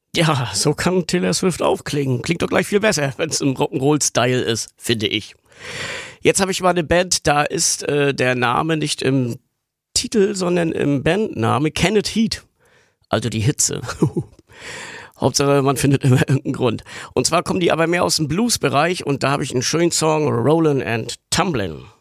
Ja, so kann Taylor Swift auch klingen. Klingt doch gleich viel besser, wenn es im Rock'n'Roll-Style ist, finde ich. Jetzt habe ich mal eine Band, da ist der Name nicht im Titel, sondern im Bandname Kenneth Heat. Also die Hitze. Hauptsache, man findet immer irgendeinen Grund. Und zwar kommen die aber mehr aus dem Blues-Bereich und da habe ich einen schönen Song, Rollin' and Tumblin'.